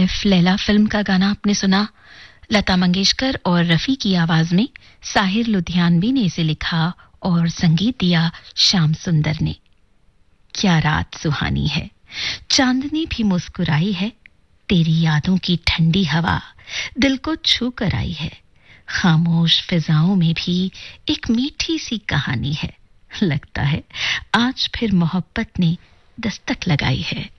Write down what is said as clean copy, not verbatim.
अलिफ लैला फिल्म का गाना आपने सुना। लता मंगेशकर और रफ़ी की आवाज में साहिर लुधियानवी ने इसे लिखा और संगीत दिया श्याम सुंदर ने। क्या रात सुहानी है, चांदनी भी मुस्कुराई है, तेरी यादों की ठंडी हवा दिल को छू कर आई है, खामोश फिजाओं में भी एक मीठी सी कहानी है, लगता है आज फिर मोहब्बत ने दस्तक लगाई है।